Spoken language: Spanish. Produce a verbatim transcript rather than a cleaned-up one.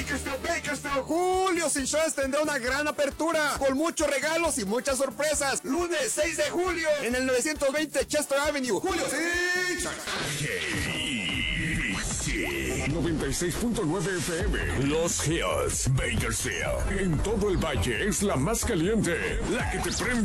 Bakersfield, Bakersfield. Julio Sin Shows tendrá una gran apertura con muchos regalos y muchas sorpresas. Lunes seis de julio en el novecientos veinte Chester Avenue. Julio Sin Shows. noventa y seis punto nueve F M. Los Hills, Bakersfield. En todo el valle es la más caliente, la que te prende